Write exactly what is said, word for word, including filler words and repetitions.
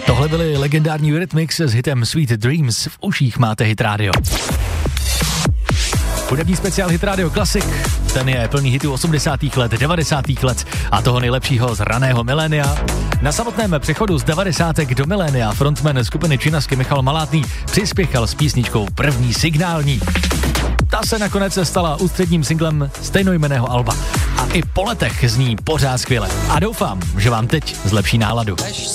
Tohle byly legendární Eurythmics s hitem Sweet Dreams. V uších máte Hit Radio. Hudební speciál Hit Radio Classic, ten je plný hitů osmdesátých let, devadesátých let a toho nejlepšího z raného milénia. Na samotném přechodu z devadesátek do milénia frontman skupiny Činasky Michal Malátný přispěchal s písničkou První signální. Ta se nakonec stala ústředním singlem stejnojmenného alba. A i po letech zní pořád skvěle. A doufám, že vám teď zlepší náladu.